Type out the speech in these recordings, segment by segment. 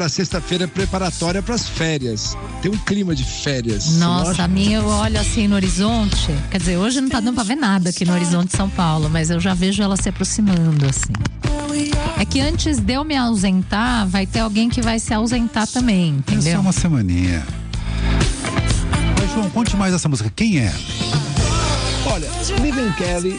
A sexta-feira é preparatória para as férias. Tem um clima de férias. Nossa, a minha eu olho assim no horizonte. Quer dizer, hoje não tá dando pra ver nada aqui no horizonte de São Paulo, mas eu já vejo ela se aproximando, assim. É que antes de eu me ausentar, vai ter alguém que vai se ausentar também, entendeu? É só uma semaninha. Mas, João, conte mais essa música. Quem é? Olha, Liven Kelly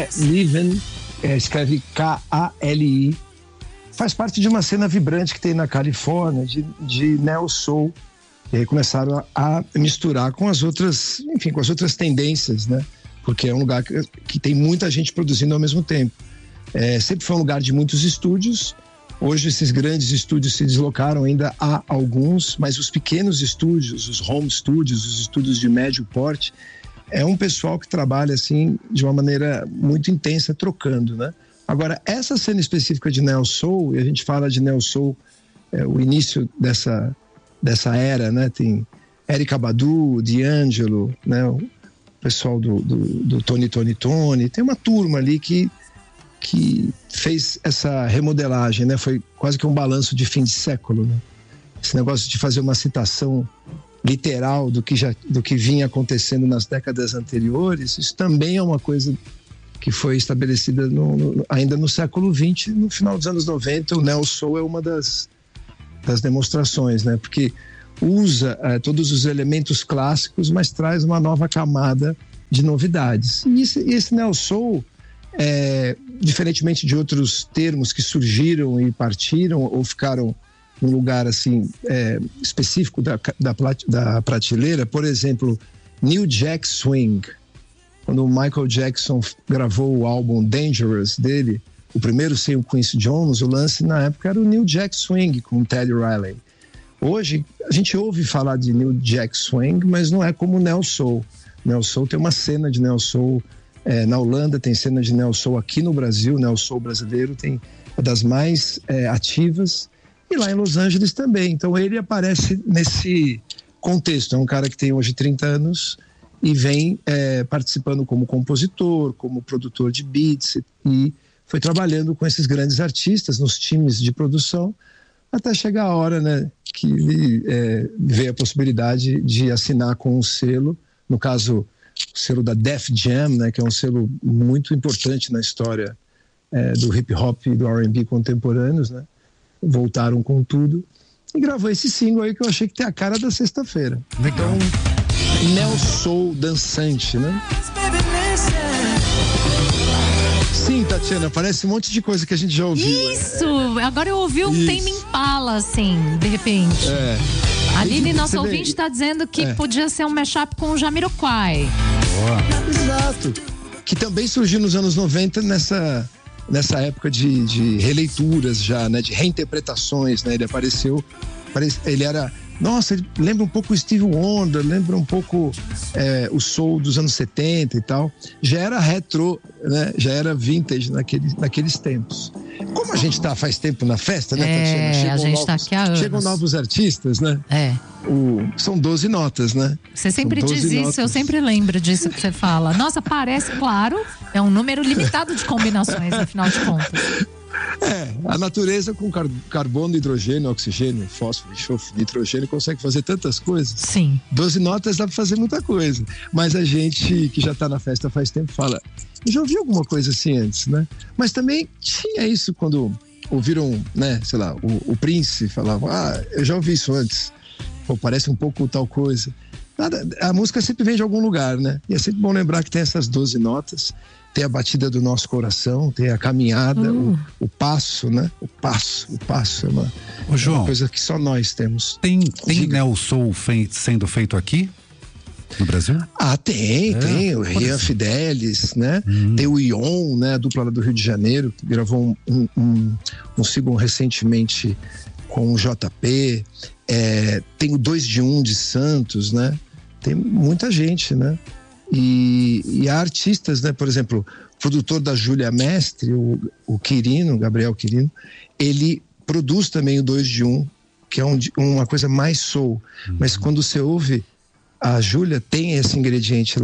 escreve K-A-L-I. Faz parte de uma cena vibrante que tem na Califórnia de neo soul. E aí começaram a misturar com as outras, enfim, com as outras tendências, né? Porque é um lugar que tem muita gente produzindo ao mesmo tempo. Sempre foi um lugar de muitos estúdios. Hoje esses grandes estúdios se deslocaram, ainda há alguns, mas os pequenos estúdios, os home studios, os estúdios de médio porte, é um pessoal que trabalha assim de uma maneira muito intensa, trocando, né? Agora, essa cena específica de neo soul, e a gente fala de neo soul, o início dessa era, né? Tem Erykah Badu, D'Angelo, né? O pessoal do Tony, tem uma turma ali que fez essa remodelagem, né? Foi quase que um balanço de fim de século, né? Esse negócio de fazer uma citação literal do que vinha acontecendo nas décadas anteriores, isso também é uma coisa que foi estabelecida ainda no século XX, no final dos anos 90, o neo soul é uma das demonstrações, né? Porque usa todos os elementos clássicos, mas traz uma nova camada de novidades. E esse neo soul, diferentemente de outros termos que surgiram e partiram ou ficaram num lugar assim específico da prateleira, por exemplo, New Jack Swing. Quando o Michael Jackson gravou o álbum Dangerous dele, o primeiro sem o Quincy Jones, o lance na época era o New Jack Swing com o Teddy Riley. Hoje a gente ouve falar de New Jack Swing, mas não é como o neo soul. Neo soul tem uma cena de neo soul na Holanda, tem cena de neo soul aqui no Brasil, neo soul brasileiro é das mais ativas, e lá em Los Angeles também. Então ele aparece nesse contexto. É um cara que tem hoje 30 anos e vem participando como compositor, como produtor de beats, e foi trabalhando com esses grandes artistas nos times de produção até chegar a hora, né, que ele vê a possibilidade de assinar com um selo, no caso o selo da Def Jam, né, que é um selo muito importante na história do hip hop e do R&B contemporâneos, né? Voltaram com tudo e gravou esse single aí que eu achei que tem a cara da sexta-feira. Legal. Então, neo soul dançante, né? Sim, Tatiana, parece um monte de coisa que a gente já ouviu. Isso! Agora eu ouvi um Tame Impala, assim, de repente. A Aline, nosso ouvinte, está dizendo que podia ser um mashup com o Jamiroquai. Exato. Que também surgiu nos anos 90 nessa época de releituras já, né? De reinterpretações, né? Ele apareceu, ele era... Nossa, ele lembra um pouco o Stevie Wonder, lembra um pouco o soul dos anos 70 e tal. Já era retro, né? Já era vintage naqueles tempos. Como a gente tá faz tempo na festa, né, Tatiana? A gente tá aqui há anos. Chegam novos artistas, né? São 12 notas, né? Você sempre diz isso, eu sempre lembro disso que você fala. Nossa, parece, claro, é um número limitado de combinações, afinal de contas. A natureza com carbono, hidrogênio, oxigênio, fósforo, enxofre, nitrogênio consegue fazer tantas coisas. Sim. 12 notas dá pra fazer muita coisa. Mas a gente que já tá na festa faz tempo fala, eu já ouvi alguma coisa assim antes, né? Mas também tinha isso quando ouviram, né, sei lá, o Prince falava, eu já ouvi isso antes. Pô, parece um pouco tal coisa. A música sempre vem de algum lugar, né? E é sempre bom lembrar que tem essas 12 notas. Tem a batida do nosso coração, tem a caminhada, o passo, né? O passo é uma coisa que só nós temos. Tem neo soul sendo feito aqui no Brasil? Tem o Rian Fidelis, né? Tem o Ion, né? A dupla lá do Rio de Janeiro, que gravou um single recentemente com o JP. Tem o 2 de 1 de Santos, né? Tem muita gente, né? E há artistas, né? Por exemplo, o produtor da Júlia Mestre, o Quirino, Gabriel Quirino, ele produz também o 2 de 1, que é uma coisa mais soul. Mas quando você ouve, a Júlia tem esse ingrediente lá.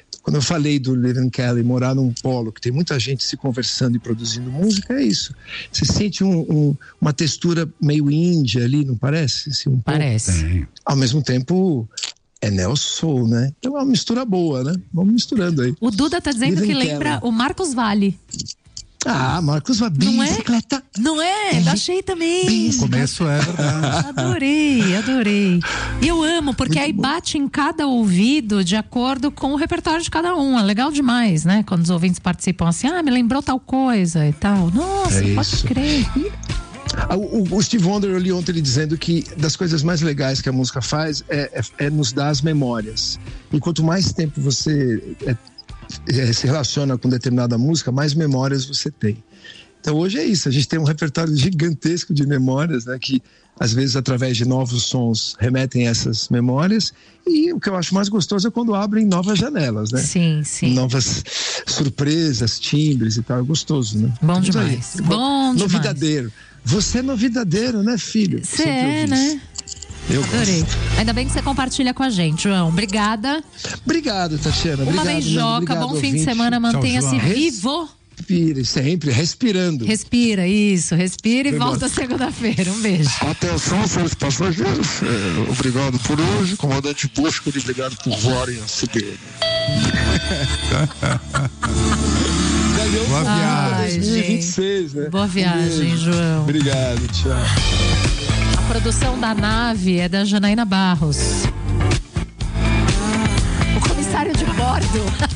Quando eu falei do Liam Kelly morar num polo que tem muita gente se conversando e produzindo música, é isso. Você sente uma textura meio índia ali, não parece? Assim, Parece. Ao mesmo tempo, é neo soul, né? Então é uma mistura boa, né? Vamos misturando aí. O Duda tá dizendo Liam que Kelly. lembra o Marcos Valle. Marcos vai bicicleta. Não é? Achei também. No começo é verdade. Adorei. E eu amo, porque Muito aí bom. bate em cada ouvido de acordo com o repertório de cada um. É legal demais, né? Quando os ouvintes participam assim, me lembrou tal coisa e tal. Nossa, É pode isso. crer. O Steve Wonder, eu li ontem ele dizendo que das coisas mais legais que a música faz é nos dar as memórias. E quanto mais tempo você se relaciona com determinada música, mais memórias você tem. Então hoje é isso, a gente tem um repertório gigantesco de memórias, né, que às vezes através de novos sons remetem a essas memórias, e o que eu acho mais gostoso é quando abrem novas janelas, né? Sim. Novas surpresas, timbres e tal, é gostoso, né? Bom Vamos aí. demais. Bom demais. Novidadeiro. Você é novidadeiro, né, filho? Você Sempre é, ouvi né? isso. Eu Adorei. gosto. Ainda bem que você compartilha com a gente, João. Obrigada. Obrigado, Tatiana. Uma Obrigado, beijoca, obrigado, bom fim de ouvinte. semana, mantenha-se João. vivo. Respire, sempre, respirando. Respira e Foi volta bom. segunda-feira. Um beijo. Atenção, senhores passageiros. Obrigado por hoje. Comandante Bosco, obrigado por voarem a CBN. Boa viagem. 2026, né? Boa viagem, João. Obrigado, tchau. A produção da nave é da Janaína Barros. O comissário de bordo.